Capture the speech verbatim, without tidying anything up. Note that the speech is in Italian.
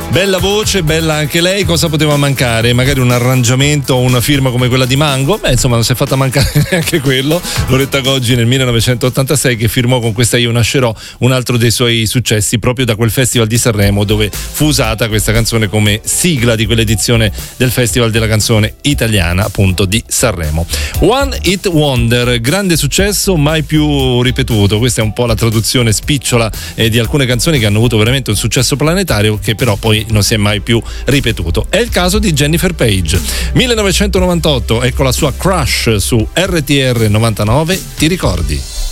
Bella voce, bella anche lei, cosa poteva mancare? Magari un arrangiamento o una firma come quella di Mango? Beh, insomma, non si è fatta mancare neanche quello. Loretta Goggi nel millenovecentottantasei che firmò con questa Io nascerò, un altro dei suoi successi proprio da quel Festival di Sanremo dove fu usata questa canzone come sigla di quell'edizione del Festival della canzone italiana, appunto di Sanremo. One Hit Wonder, grande successo, mai più ripetuto. Questa è un po' la traduzione spicciola eh, di alcune canzoni che hanno avuto veramente un successo planetario che però poi non si è mai più ripetuto. È il caso di Jennifer Page. millenovecentonovantotto, ecco la sua Crush su R T R novantanove, ti ricordi?